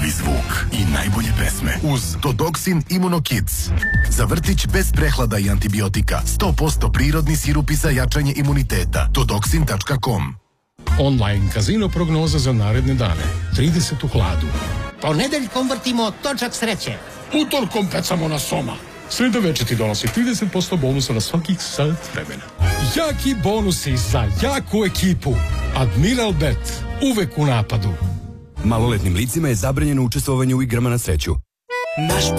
novi zvuk i najbolje pesme uz Todoksin Immunokids. Za vrtić bez prehlada i antibiotika. 100% prirodni sirupi za jačanje imuniteta. Todoksin.com. Online kazino prognoza za naredne dane. 30 u hladu. Ponedeljkom vrtimo točak sreće. Utorkom pecamo na soma. Sreda večer ti donosi 30% bonusa na svakih sat vremena. Jaki bonusi za jaku ekipu. Admiral Bet. Uvek u napadu. Maloletnim licima je zabranjeno učestvovanje u igrama na sreću. Naš